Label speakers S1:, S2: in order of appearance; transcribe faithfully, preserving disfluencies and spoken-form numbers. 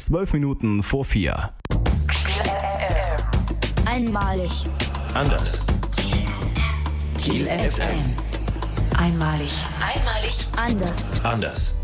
S1: zwölf Minuten vor vier.
S2: Einmalig.
S3: Anders. Kiel F M.
S4: Einmalig.
S2: Einmalig. Anders.
S3: Anders.